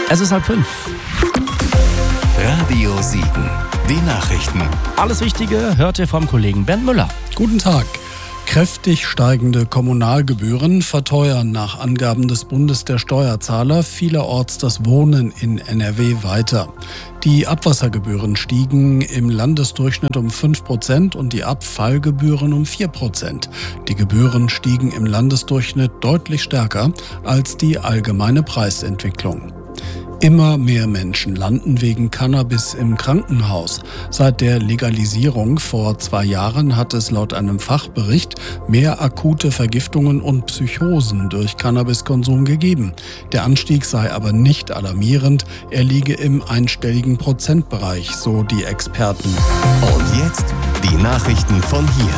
Es ist 4:30. Radio Siegen. Die Nachrichten. Alles Wichtige hört ihr vom Kollegen Bernd Müller. Guten Tag. Kräftig steigende Kommunalgebühren verteuern nach Angaben des Bundes der Steuerzahler vielerorts das Wohnen in NRW weiter. Die Abwassergebühren stiegen im Landesdurchschnitt um 5% und die Abfallgebühren um 4%. Die Gebühren stiegen im Landesdurchschnitt deutlich stärker als die allgemeine Preisentwicklung. Immer mehr Menschen landen wegen Cannabis im Krankenhaus. Seit der Legalisierung vor 2 Jahren hat es laut einem Fachbericht mehr akute Vergiftungen und Psychosen durch Cannabiskonsum gegeben. Der Anstieg sei aber nicht alarmierend, er liege im einstelligen Prozentbereich, so die Experten. Und jetzt die Nachrichten von hier.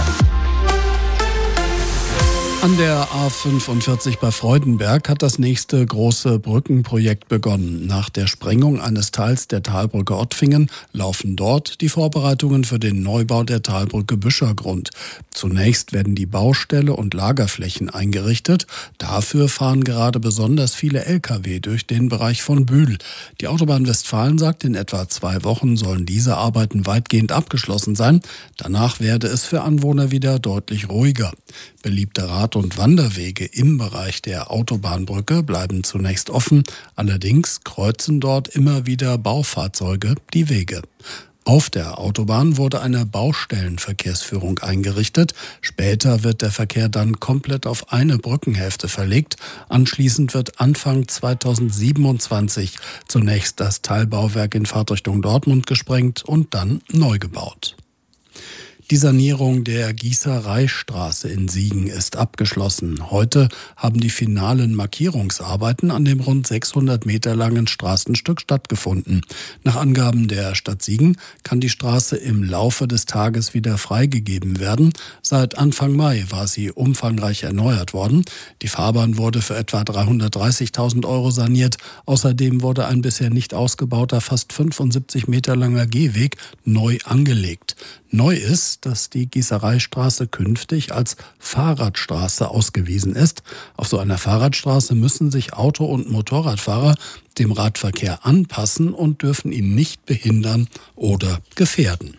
An der A45 bei Freudenberg hat das nächste große Brückenprojekt begonnen. Nach der Sprengung eines Teils der Talbrücke Ottfingen laufen dort die Vorbereitungen für den Neubau der Talbrücke Büschergrund. Zunächst werden die Baustelle und Lagerflächen eingerichtet. Dafür fahren gerade besonders viele Lkw durch den Bereich von Bühl. Die Autobahn Westfalen sagt, in etwa 2 Wochen sollen diese Arbeiten weitgehend abgeschlossen sein. Danach werde es für Anwohner wieder deutlich ruhiger. Beliebte Rad- und Wanderwege im Bereich der Autobahnbrücke bleiben zunächst offen. Allerdings kreuzen dort immer wieder Baufahrzeuge die Wege. Auf der Autobahn wurde eine Baustellenverkehrsführung eingerichtet. Später wird der Verkehr dann komplett auf eine Brückenhälfte verlegt. Anschließend wird Anfang 2027 zunächst das Teilbauwerk in Fahrtrichtung Dortmund gesprengt und dann neu gebaut. Die Sanierung der Gießereistraße in Siegen ist abgeschlossen. Heute haben die finalen Markierungsarbeiten an dem rund 600 Meter langen Straßenstück stattgefunden. Nach Angaben der Stadt Siegen kann die Straße im Laufe des Tages wieder freigegeben werden. Seit Anfang Mai war sie umfangreich erneuert worden. Die Fahrbahn wurde für etwa 330.000 € saniert. Außerdem wurde ein bisher nicht ausgebauter, fast 75 Meter langer Gehweg neu angelegt. Neu ist, dass die Gießereistraße künftig als Fahrradstraße ausgewiesen ist. Auf so einer Fahrradstraße müssen sich Auto- und Motorradfahrer dem Radverkehr anpassen und dürfen ihn nicht behindern oder gefährden.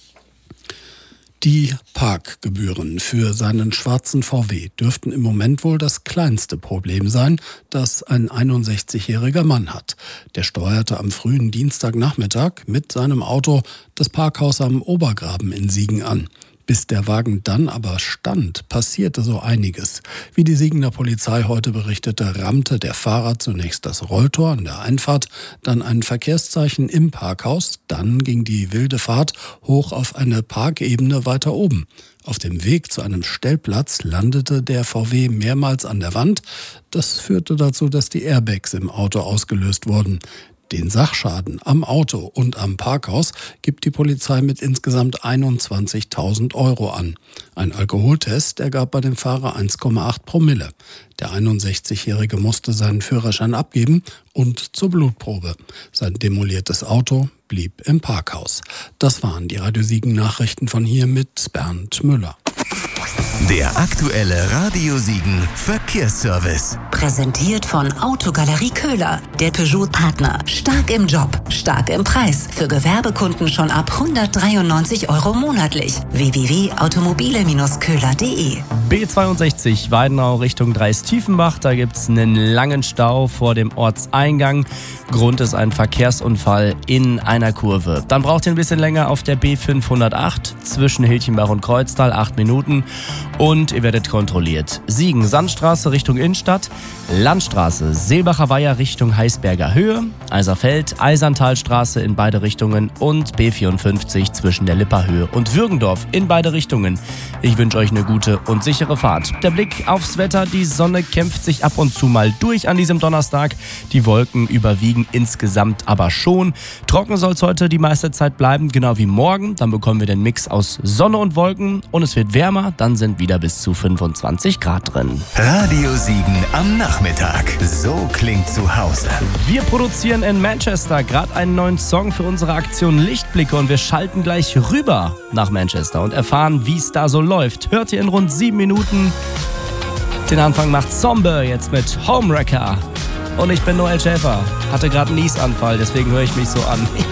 Die Parkgebühren für seinen schwarzen VW dürften im Moment wohl das kleinste Problem sein, das ein 61-jähriger Mann hat. Der steuerte am frühen Dienstagnachmittag mit seinem Auto das Parkhaus am Obergraben in Siegen an. Bis der Wagen dann aber stand, passierte so einiges. Wie die Siegener Polizei heute berichtete, rammte der Fahrer zunächst das Rolltor an der Einfahrt, dann ein Verkehrszeichen im Parkhaus, dann ging die wilde Fahrt hoch auf eine Parkebene weiter oben. Auf dem Weg zu einem Stellplatz landete der VW mehrmals an der Wand. Das führte dazu, dass die Airbags im Auto ausgelöst wurden. Den Sachschaden am Auto und am Parkhaus gibt die Polizei mit insgesamt 21.000 € an. Ein Alkoholtest ergab bei dem Fahrer 1,8 Promille. Der 61-Jährige musste seinen Führerschein abgeben und zur Blutprobe. Sein demoliertes Auto blieb im Parkhaus. Das waren die Radio Siegen Nachrichten von hier mit Bernd Müller. Der aktuelle Radio Siegen Verkehrsservice. Präsentiert von Autogalerie Köhler, der Peugeot-Partner. Stark im Job, stark im Preis. Für Gewerbekunden schon ab 193 € monatlich. www.automobile-köhler.de. B62 Weidenau Richtung Dreis-Tiefenbach. Da gibt es einen langen Stau vor dem Ortseingang. Grund ist ein Verkehrsunfall in einer Kurve. Dann braucht ihr ein bisschen länger auf der B508 zwischen Hilchenbach und Kreuztal, 8 Minuten. Und ihr werdet kontrolliert. Siegen, Sandstraße Richtung Innenstadt, Landstraße, Seelbacher Weiher Richtung Heisberger Höhe, Eiserfeld, Eiserntalstraße in beide Richtungen und B54 zwischen der Lipper Höhe und Würgendorf in beide Richtungen. Ich wünsche euch eine gute und sichere Fahrt. Der Blick aufs Wetter, die Sonne kämpft sich ab und zu mal durch an diesem Donnerstag. Die Wolken überwiegen insgesamt aber schon. Trocken soll es heute die meiste Zeit bleiben, genau wie morgen. Dann bekommen wir den Mix aus Sonne und Wolken und es wird wärmer. Dann sind wieder bis zu 25 Grad drin. Radio Siegen am Nachmittag. So klingt zu Hause. Wir produzieren in Manchester gerade einen neuen Song für unsere Aktion Lichtblicke und wir schalten gleich rüber nach Manchester und erfahren, wie es da so läuft. Hört ihr in rund 7 Minuten. Den Anfang macht Zombie jetzt mit Homewrecker. Und ich bin Noel Schäfer. Hatte gerade einen Niesanfall, deswegen höre ich mich so an.